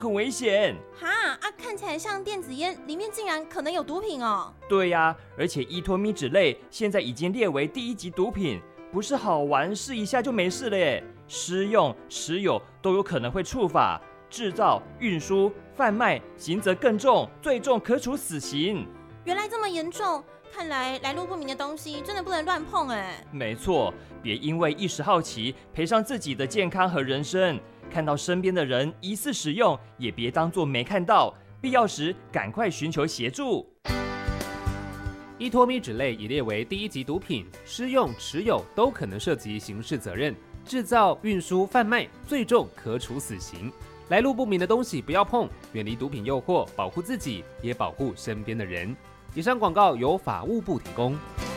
很危险。 看起来像电子烟，里面竟然可能有毒品哦。 对呀，而且依托咪酯类现在已经列为第1级毒品，不是好玩试一下就没事了耶，施用、持有都有可能会触法，制造、运输、贩卖，刑责更重，最重可处死刑。 原来这么严重，看来来路不明的东西真的不能乱碰哎。 没错，别因为一时好奇赔上自己的健康和人生。看到身边的人疑似使用，也别当作没看到，必要时赶快寻求协助。 依托咪酯类已列为第1级毒品，施用、持有都可能涉及刑事责任，制造、运输、贩卖最重可处死刑。来路不明的东西不要碰，远离毒品诱惑，保护自己，也保护身边的人。以上广告由法务部提供。